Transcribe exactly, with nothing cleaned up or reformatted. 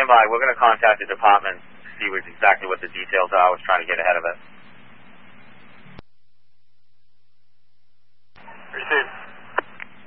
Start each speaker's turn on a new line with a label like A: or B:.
A: by. We're going to contact the department, see what, exactly what the details are. I was trying to get ahead of it.